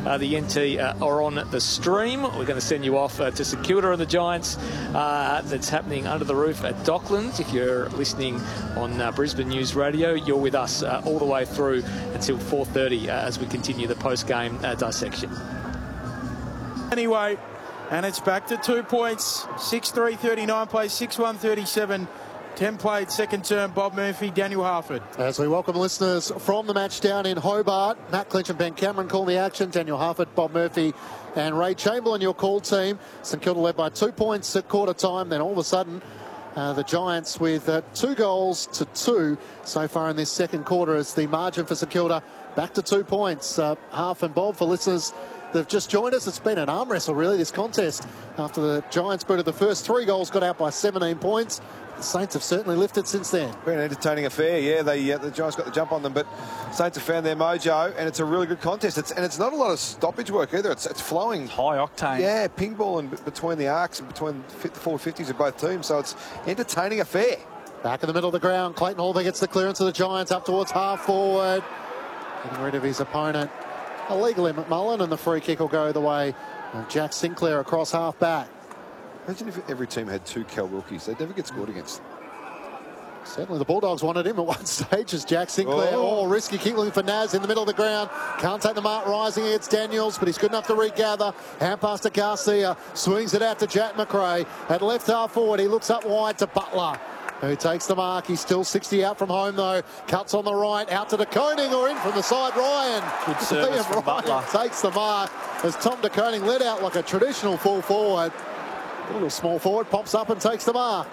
the NT are on the stream. We're going to send you off to St Kilda and the Giants. That's happening under the roof at Docklands. If you're listening on Brisbane News Radio, you're with us all the way through until 4:30 as we continue the post-game dissection. Anyway, and it's back to 2 points. 6-3-39 plays, 6-1-37. 10 played, second term, Bob Murphy, Daniel Harford. As we welcome listeners from the match down in Hobart, Matt Clinch and Ben Cameron call the action. Daniel Harford, Bob Murphy and Ray Chamberlain, your call team. St Kilda led by 2 points at quarter time. Then all of a sudden, the Giants with 2 goals to 2 so far in this second quarter as the margin for St Kilda back to 2 points. Harf and Bob, for listeners that have just joined us, it's been an arm wrestle really, this contest. After the Giants booted the first 3 goals, got out by 17 points. The Saints have certainly lifted since then. Been an entertaining affair, yeah. The Giants got the jump on them, but Saints have found their mojo, and it's a really good contest. It's not a lot of stoppage work either. It's flowing. High octane. Yeah, ping ball and between the arcs and between the forward 50s of both teams, so it's entertaining affair. Back in the middle of the ground, Clayton Hall gets the clearance of the Giants up towards half forward. Getting rid of his opponent. Illegally McMullen, and the free kick will go the way of Jack Sinclair across half back. Imagine if every team had 2 Cal rookies. They'd never get scored against. Certainly the Bulldogs wanted him at one stage as Jack Sinclair. Oh, risky kick looking for Naz in the middle of the ground. Can't take the mark, rising against Daniels, but he's good enough to regather. Hand pass to Garcia. Swings it out to Jack McRae. At left half forward, he looks up wide to Butler, who takes the mark. He's still 60 out from home, though. Cuts on the right, out to De Koning, or in from the side, Ryan. Good service from Butler. Takes the mark as Tom De Koning led out like a traditional full forward. A little small forward, pops up and takes the mark.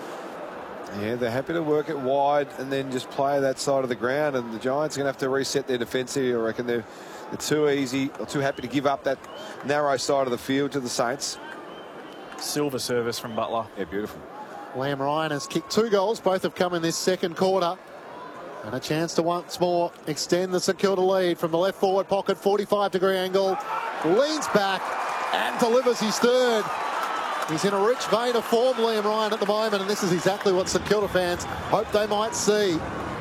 Yeah, they're happy to work it wide and then just play that side of the ground, and the Giants are going to have to reset their defence here. I reckon they're too easy or too happy to give up that narrow side of the field to the Saints. Silver service from Butler. Yeah, beautiful. Liam Ryan has kicked 2 goals. Both have come in this second quarter. And a chance to once more extend the St Kilda lead from the left forward pocket, 45-degree angle. Leans back and delivers his third. He's in a rich vein of form, Liam Ryan, at the moment, and this is exactly what St Kilda fans hope they might see.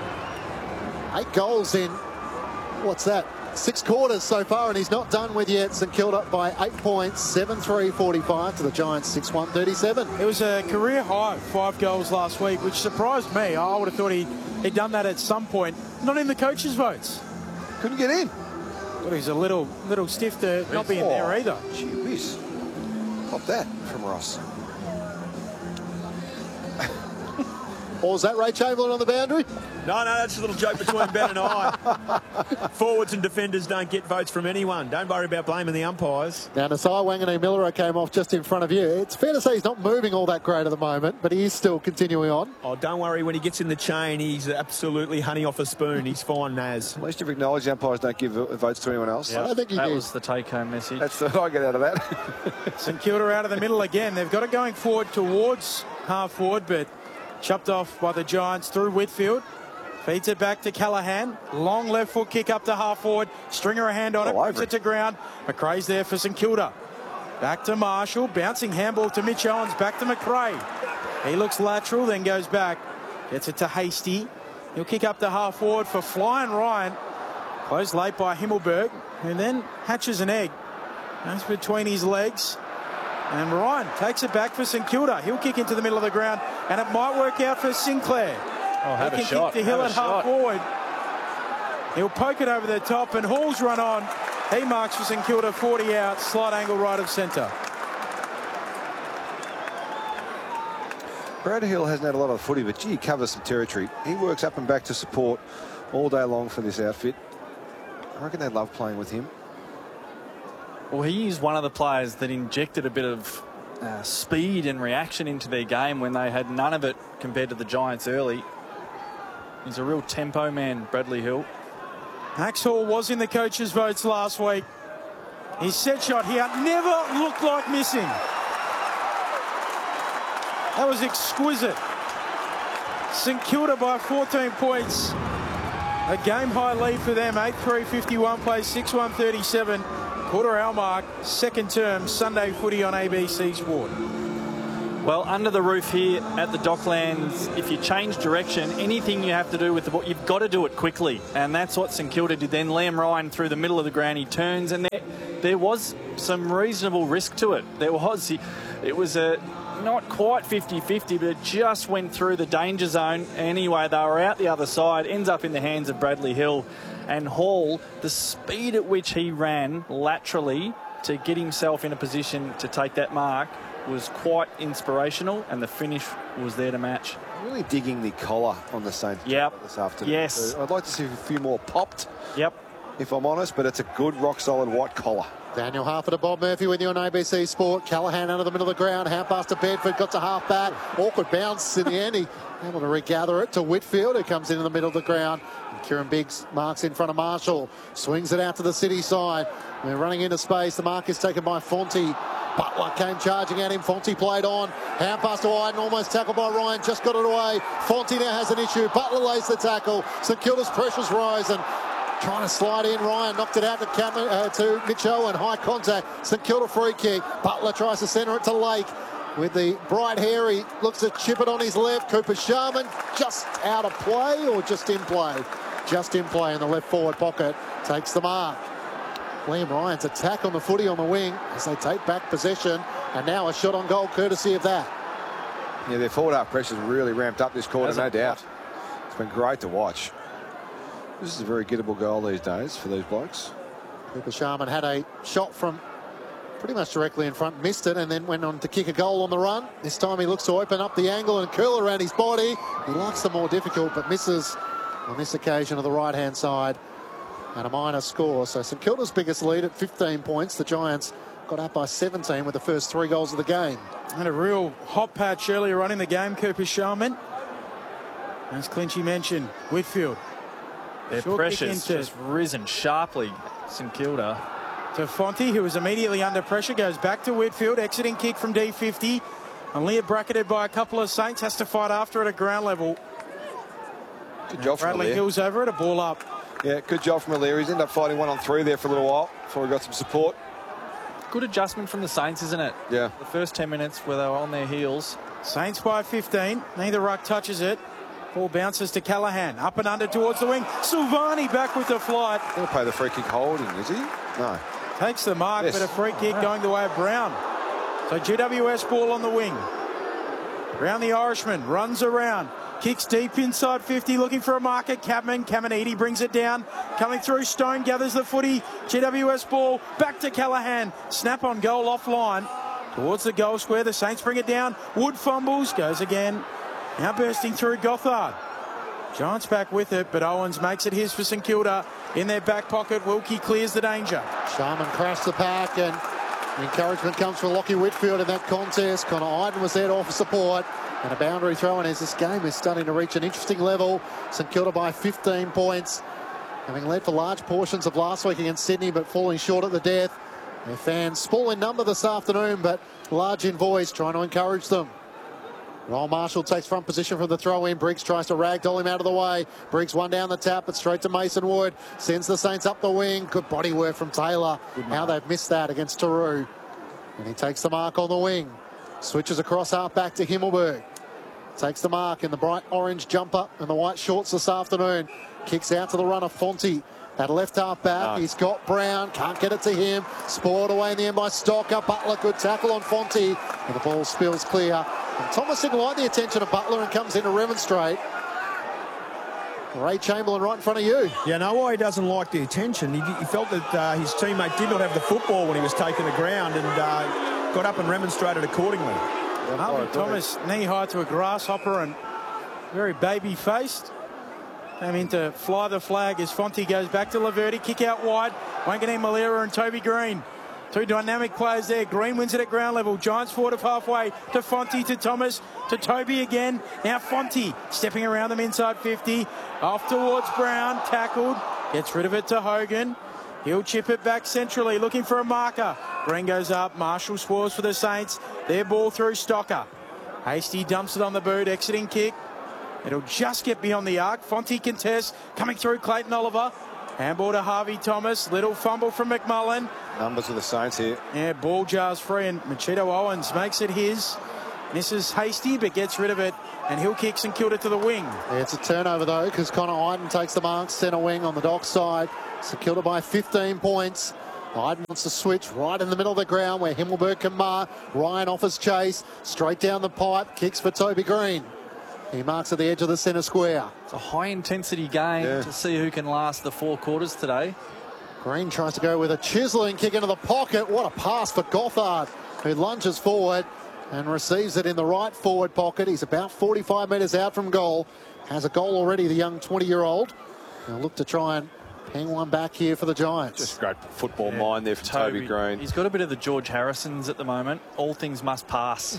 8 goals in, what's that, 6 quarters so far, and he's not done with yet. St Kilda by 8 points, 7-3-45 to the Giants, 6-1-37. It was a career high, 5 goals last week, which surprised me. I would have thought he'd done that at some point. Not in the coaches' votes. Couldn't get in. But he's a little stiff to not be in there either. Gee whiz. Pop that from Ross. Or was that Ray Chamberlain on the boundary? No, that's a little joke between Ben and I. Forwards and defenders don't get votes from anyone. Don't worry about blaming the umpires. Now, Nasai Wanganeen-Millero came off just in front of you. It's fair to say he's not moving all that great at the moment, but he is still continuing on. Oh, don't worry. When he gets in the chain, he's absolutely honey off a spoon. He's fine, Naz. At least you've acknowledged the umpires don't give votes to anyone else. Yeah, I think that was the take-home message. That's what I get out of that. St Kilda out of the middle again. They've got it going forward towards half forward, but chopped off by the Giants through Whitfield. Feeds it back to Callaghan. Long left foot kick up to half forward. Stringer a hand on it. Puts it to ground. McRae's there for St Kilda. Back to Marshall. Bouncing handball to Mitch Owens. Back to McRae. He looks lateral, then goes back. Gets it to Hasty. He'll kick up to half forward for Flying Ryan. Closed late by Himmelberg. And then hatches an egg. That's between his legs. And Ryan takes it back for St Kilda. He'll kick into the middle of the ground, and it might work out for Sinclair. Oh, have he a can shot. kick to Hill at half forward. He'll poke it over the top, and Hall's run on. He marks for St Kilda, 40 out, slight angle right of centre. Brad Hill hasn't had a lot of footy, but gee, he covers some territory. He works up and back to support all day long for this outfit. I reckon they love playing with him. Well, he is one of the players that injected a bit of speed and reaction into their game when they had none of it compared to the Giants early. He's a real tempo man, Bradley Hill. Max Hall was in the coaches' votes last week. His set shot here never looked like missing. That was exquisite. St Kilda by 14 points. A game-high lead for them. 8-3-51 plays, 6-1-37. Quarter hour mark, second term, Sunday footy on ABC Sport. Well, under the roof here at the Docklands, if you change direction, anything you have to do with the ball, you've got to do it quickly. And that's what St Kilda did then. Liam Ryan through the middle of the ground, he turns and there was some reasonable risk to it. It was a not quite 50-50, but it just went through the danger zone. Anyway, they were out the other side, ends up in the hands of Bradley Hill. And Hall, the speed at which he ran laterally to get himself in a position to take that mark was quite inspirational, and the finish was there to match. Really digging the collar on the Saints this afternoon. Yes. So I'd like to see a few more popped. Yep. If I'm honest, but it's a good, rock-solid white collar. Daniel Harper to Bob Murphy with you on ABC Sport. Callaghan under the middle of the ground. Hand pass to Bedford. Got to half back. Awkward bounce in the end. He able to regather it to Whitfield, who comes in the middle of the ground. And Kieran Biggs marks in front of Marshall. Swings it out to the City side. We're running into space. The mark is taken by Fonte. Butler came charging at him. Fonte played on. Hand pass to Iden. Almost tackled by Ryan. Just got it away. Fonte now has an issue. Butler lays the tackle. St Kilda's pressure's rising. Trying to slide in. Ryan knocked it out to Mitch Owen. High contact. St Kilda free kick. Butler tries to centre it to Lake. With the bright hair, he looks to chip it on his left. Cooper Sharman just out of play or just in play? Just in play in the left forward pocket. Takes the mark. Liam Ryan's attack on the footy on the wing as they take back possession. And now a shot on goal courtesy of that. Yeah, their forward half pressure's really ramped up this quarter, no doubt. It's been great to watch. This is a very gettable goal these days for these blokes. Cooper Sharman had a shot from pretty much directly in front, missed it, and then went on to kick a goal on the run. This time he looks to open up the angle and curl around his body. He likes the more difficult, but misses on this occasion of the right-hand side. And a minor score. So St Kilda's biggest lead at 15 points. The Giants got up by 17 with the first 3 goals of the game. And a real hot patch earlier on in the game, Cooper Sharman. As Clinchy mentioned, Whitfield. Their pressure's just risen sharply, St Kilda. To Fonte, who was immediately under pressure, goes back to Whitfield, exiting kick from D50. And Leah bracketed by a couple of Saints, has to fight after it at ground level. Good job from Bradley Leah. Hill's over it, a ball up. Yeah, good job from O'Leary. He's ended up fighting 1-on-3 there for a little while before he got some support. Good adjustment from the Saints, isn't it? Yeah. The first 10 minutes where they were on their heels. Saints by 15. Neither ruck touches it. Ball bounces to Callaghan. Up and under towards the wing. Silvani back with the flight. He'll play the free kick holding, is he? No. Takes the mark, Yes. but a free kick going the way of Brown. So GWS ball on the wing. Brown, the Irishman, runs around. Kicks deep inside 50, looking for a marker. Caminiti brings it down. Coming through, Stone gathers the footy. GWS ball back to Callaghan. Snap on goal offline. Towards the goal square, the Saints bring it down. Wood fumbles, goes again. Now bursting through Gothard. Giants back with it, but Owens makes it his for St Kilda. In their back pocket, Wilkie clears the danger. Sharman crashed the pack, and the encouragement comes from Lockie Whitfield in that contest. Connor Iden was there to offer support. And a boundary throw, and as this game is starting to reach an interesting level, St Kilda by 15 points, having led for large portions of last week against Sydney, but falling short at the death. Their fans small in number this afternoon, but large in voice, trying to encourage them. Roll Marshall takes front position from the throw-in. Briggs tries to ragdoll him out of the way. Briggs one down the tap, but straight to Mason Wood. Sends the Saints up the wing. Good body work from Taylor. How they've missed that against Taru. And he takes the mark on the wing. Switches across half back to Himmelberg. Takes the mark in the bright orange jumper and the white shorts this afternoon. Kicks out to the runner, Fonte. At left half back, he's got Brown. Can't get it to him. Spoiled away in the end by Stocker. Butler, good tackle on Fonte. And the ball spills clear. And Thomas didn't like the attention of Butler and comes in to remonstrate. Ray Chamberlain right in front of you. Yeah, no, why he doesn't like the attention. He felt that his teammate did not have the football when he was taking the ground and got up and remonstrated accordingly. Harvey Thomas knee-high to a grasshopper and very baby-faced. Came in to fly the flag as Fonte goes back to Laverty. Kick out wide. Wanganeen Malera and Toby Green. Two dynamic players there. Green wins it at ground level. Giants forward of halfway to Fonte, to Thomas, to Toby again. Now Fonte stepping around them inside 50. Off towards Brown. Tackled. Gets rid of it to Hogan. He'll chip it back centrally, looking for a marker. Green goes up. Marshall spoils for the Saints. Their ball through Stocker. Hasty dumps it on the boot. Exiting kick. It'll just get beyond the arc. Fonte contests. Coming through Clayton Oliver. Handball to Harvey Thomas. Little fumble from McMullen. Numbers of the Saints here. Yeah, ball jars free, and Machito Owens makes it his. Misses Hasty, but gets rid of it. And he'll kick St Kilda to the wing. Yeah, it's a turnover, though, because Connor Iden takes the mark centre wing on the Dock side. St Kilda by 15 points. Hyde wants to switch right in the middle of the ground where Himmelberg can mark. Ryan offers chase. Straight down the pipe. Kicks for Toby Green. He marks at the edge of the centre square. It's a high-intensity game to see who can last the 4 quarters today. Green tries to go with a chiselling kick into the pocket. What a pass for Gothard, who lunges forward and receives it in the right forward pocket. He's about 45 metres out from goal. Has a goal already, the young 20-year-old. They'll look to try and hang one back here for the Giants. Just great football mind there from Toby Green. He's got a bit of the George Harrisons at the moment. All things must pass.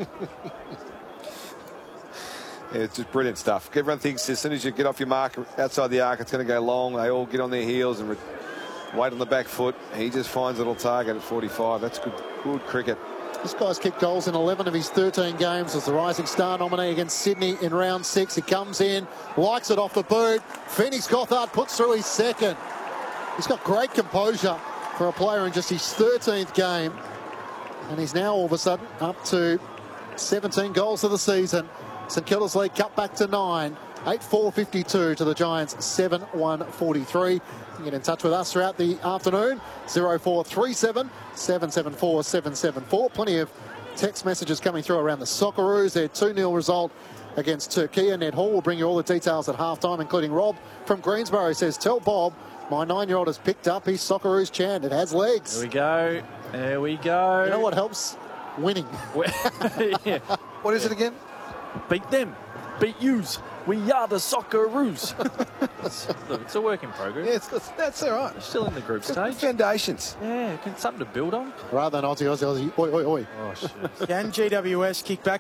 Yeah, it's just brilliant stuff. Everyone thinks as soon as you get off your mark outside the arc, it's going to go long. They all get on their heels and wait on the back foot. He just finds a little target at 45. That's good cricket. This guy's kicked goals in 11 of his 13 games as the Rising Star nominee against Sydney in round 6. He comes in, likes it off the boot. Phoenix Gothard puts through his second. He's got great composure for a player in just his 13th game. And he's now all of a sudden up to 17 goals of the season. St Kilda's lead cut back to 9. 8-4-52 to the Giants, 7-1-43. You can get in touch with us throughout the afternoon. 0437 774 774. Plenty of text messages coming through around the Socceroos. Their 2-0 result against Turkey. Ned Hall will bring you all the details at halftime, including Rob from Greensboro says, "Tell Bob my 9-year-old has picked up his Socceroos chant. It has legs." There we go. There we go. You know what helps? Winning. Yeah. What is it again? Beat them. Beat yous. We are the Socceroos. Look, it's a work in progress. Yeah, that's all right. Still in the group stage. Foundations. Yeah, something to build on. Rather than Aussie. Oi, oi, oi. Oh, shit. Can GWS kick back